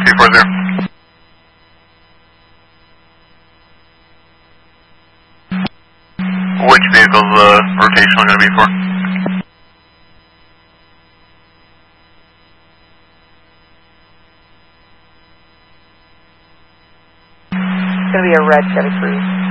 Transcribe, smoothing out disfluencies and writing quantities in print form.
240. Which vehicle's rotational going to be for? It's going to be a red Chevy Cruze.